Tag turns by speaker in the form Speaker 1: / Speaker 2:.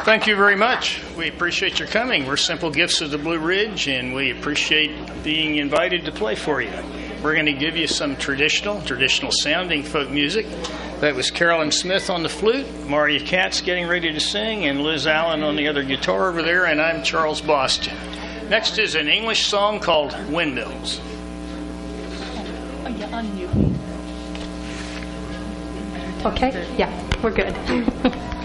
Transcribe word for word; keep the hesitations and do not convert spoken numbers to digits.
Speaker 1: Thank you very much. We appreciate your coming. We're Simple Gifts of the Blue Ridge, and we appreciate being invited to play for you. We're going to give you some traditional, traditional sounding folk music. That was Carolyn Smith on the flute, Maria Katz getting ready to sing, and Liz Allen on the other guitar over there, and I'm Charles Boston. Next is an English song called Windmills.
Speaker 2: Oh, yeah, unmute. Okay, yeah, we're good.